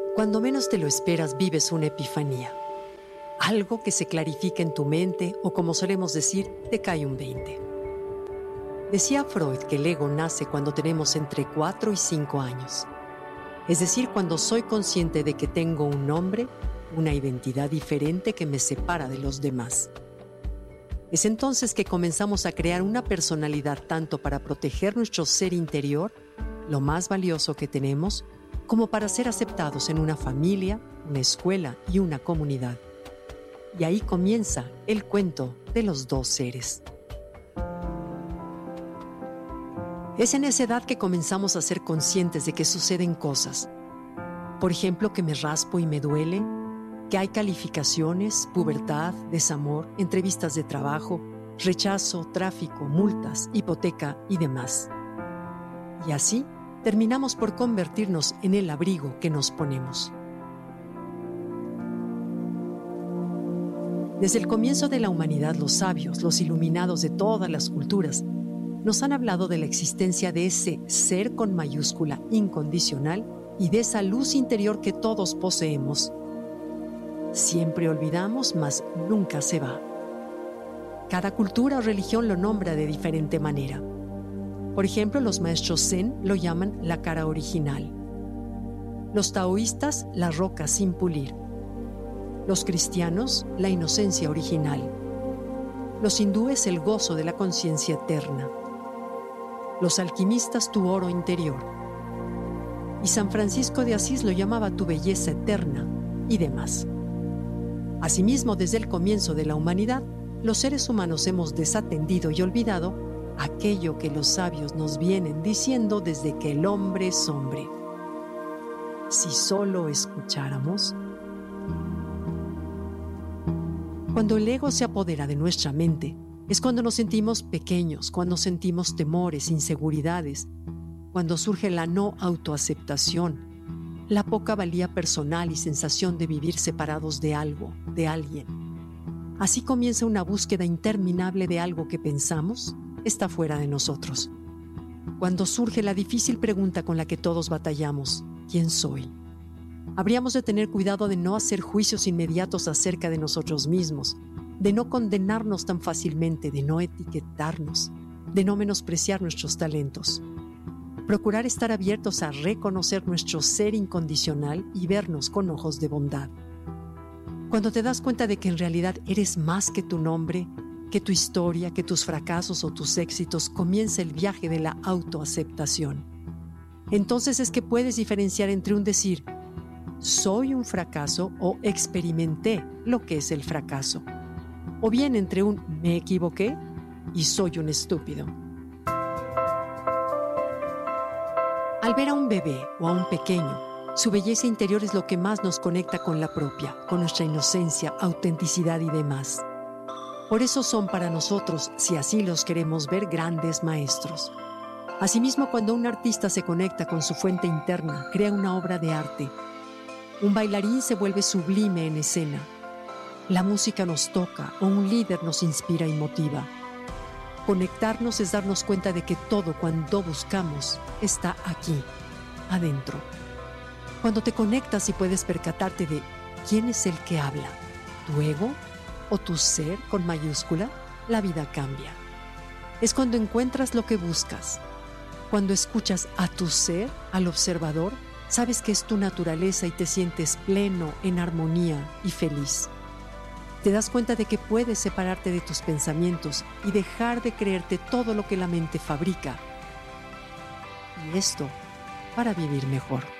Cuando menos te lo esperas, vives una epifanía. Algo que se clarifica en tu mente o, como solemos decir, te cae un 20. Decía Freud que el ego nace cuando tenemos entre 4 y 5 años. Es decir, cuando soy consciente de que tengo un nombre, una identidad diferente que me separa de los demás. Es entonces que comenzamos a crear una personalidad tanto para proteger nuestro ser interior, lo más valioso que tenemos, como para ser aceptados en una familia, una escuela y una comunidad. Y ahí comienza el cuento de los dos seres. Es en esa edad que comenzamos a ser conscientes de que suceden cosas. Por ejemplo, que me raspo y me duele, que hay calificaciones, pubertad, desamor, entrevistas de trabajo, rechazo, tráfico, multas, hipoteca y demás. Y así terminamos por convertirnos en el abrigo que nos ponemos. Desde el comienzo de la humanidad, los sabios, los iluminados de todas las culturas, nos han hablado de la existencia de ese ser con mayúscula incondicional y de esa luz interior que todos poseemos. Siempre olvidamos, mas nunca se va. Cada cultura o religión lo nombra de diferente manera. Por ejemplo, los maestros Zen lo llaman la cara original. Los taoístas, la roca sin pulir. Los cristianos, la inocencia original. Los hindúes, el gozo de la conciencia eterna. Los alquimistas, tu oro interior. Y San Francisco de Asís lo llamaba tu belleza eterna y demás. Asimismo, desde el comienzo de la humanidad, los seres humanos hemos desatendido y olvidado aquello que los sabios nos vienen diciendo desde que el hombre es hombre. Si solo escucháramos. Cuando el ego se apodera de nuestra mente, es cuando nos sentimos pequeños, cuando sentimos temores, inseguridades, cuando surge la no autoaceptación, la poca valía personal y sensación de vivir separados de algo, de alguien. Así comienza una búsqueda interminable de algo que pensamos está fuera de nosotros. Cuando surge la difícil pregunta con la que todos batallamos, ¿quién soy? Habríamos de tener cuidado de no hacer juicios inmediatos acerca de nosotros mismos, de no condenarnos tan fácilmente, de no etiquetarnos, de no menospreciar nuestros talentos. Procurar estar abiertos a reconocer nuestro ser incondicional y vernos con ojos de bondad. Cuando te das cuenta de que en realidad eres más que tu nombre, que tu historia, que tus fracasos o tus éxitos, comienza el viaje de la autoaceptación. Entonces es que puedes diferenciar entre un decir, soy un fracaso o experimenté lo que es el fracaso. O bien entre un me equivoqué y soy un estúpido. Al ver a un bebé o a un pequeño, su belleza interior es lo que más nos conecta con la propia, con nuestra inocencia, autenticidad y demás. Por eso son para nosotros, si así los queremos ver, grandes maestros. Asimismo, cuando un artista se conecta con su fuente interna, crea una obra de arte. Un bailarín se vuelve sublime en escena. La música nos toca o un líder nos inspira y motiva. Conectarnos es darnos cuenta de que todo cuando buscamos está aquí, adentro. Cuando te conectas y puedes percatarte de quién es el que habla, tu ego o tu ser con mayúscula, la vida cambia. Es cuando encuentras lo que buscas. Cuando escuchas a tu ser, al observador, sabes que es tu naturaleza y te sientes pleno, en armonía y feliz. Te das cuenta de que puedes separarte de tus pensamientos y dejar de creerte todo lo que la mente fabrica. Y esto para vivir mejor.